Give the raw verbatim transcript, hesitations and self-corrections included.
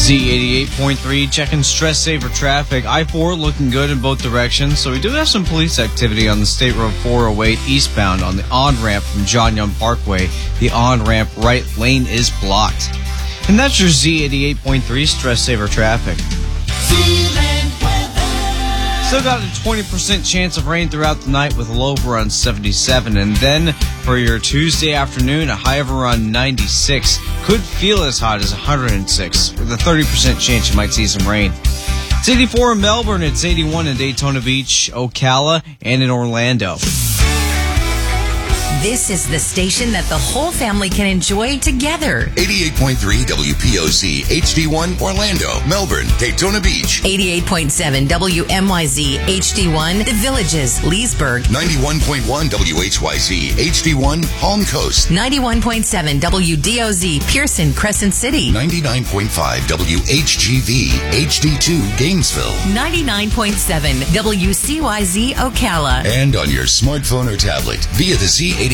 Z eighty-eight point three, checking stress saver traffic. I four looking good in both directions, so we do have some police activity on the State Road four oh eight eastbound on the on-ramp from John Young Parkway. The on-ramp right lane is blocked. And that's your Z eighty-eight point three stress saver traffic. Still got a twenty percent chance of rain throughout the night with a low of around seventy-seven. And then for your Tuesday afternoon, a high of around ninety-six. Could feel as hot as one hundred six with a thirty percent chance you might see some rain. It's eighty-four in Melbourne. It's eighty-one in Daytona Beach, Ocala, and in Orlando. This is the station that the whole family can enjoy together. eighty-eight point three W P O Z H D one Orlando, Melbourne, Daytona Beach. eighty-eight point seven W M Y Z H D one The Villages, Leesburg. ninety-one point one W H Y Z H D one Palm Coast. ninety-one point seven W D O Z Pearson, Crescent City. ninety-nine point five W H G V H D two Gainesville. ninety-nine point seven W C Y Z Ocala. And on your smartphone or tablet via the Z